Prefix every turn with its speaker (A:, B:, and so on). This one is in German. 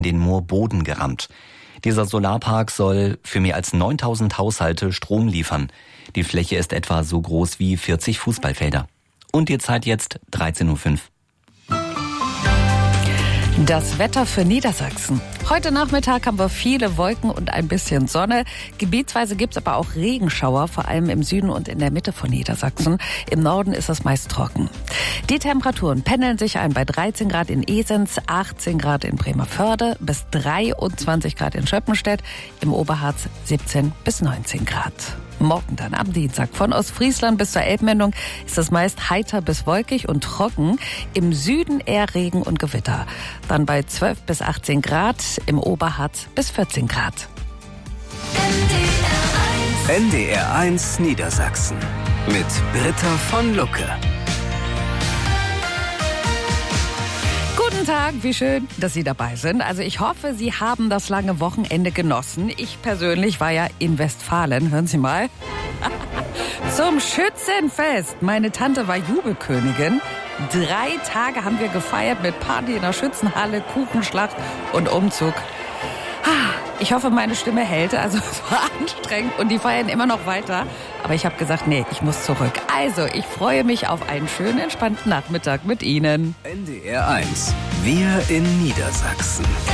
A: den Moorboden gerammt. Dieser Solarpark soll für mehr als 9000 Haushalte Strom liefern. Die Fläche ist etwa so groß wie 40 Fußballfelder. Und die Zeit jetzt 13:05 Uhr.
B: Das Wetter für Niedersachsen. Heute Nachmittag haben wir viele Wolken und ein bisschen Sonne. Gebietsweise gibt es aber auch Regenschauer, vor allem im Süden und in der Mitte von Niedersachsen. Im Norden ist es meist trocken. Die Temperaturen pendeln sich ein bei 13 Grad in Esens, 18 Grad in Bremervörde, bis 23 Grad in Schöppenstedt, im Oberharz 17 bis 19 Grad. Morgen dann am Dienstag von Ostfriesland bis zur Elbmündung ist es meist heiter bis wolkig und trocken. Im Süden eher Regen und Gewitter. Dann bei 12 bis 18 Grad, im Oberharz bis 14 Grad.
C: NDR 1 Niedersachsen mit Britta von Lucke.
B: Guten Tag, wie schön, dass Sie dabei sind. Also ich hoffe, Sie haben das lange Wochenende genossen. Ich persönlich war ja in Westfalen, hören Sie mal. Zum Schützenfest. Meine Tante war Jubelkönigin. 3 Tage haben wir gefeiert mit Party in der Schützenhalle, Kuchenschlacht und Umzug. Ich hoffe, meine Stimme hält. Also es war anstrengend und die feiern immer noch weiter. Aber ich habe gesagt, nee, ich muss zurück. Also ich freue mich auf einen schönen, entspannten Nachmittag mit Ihnen.
C: NDR 1. Wir in Niedersachsen.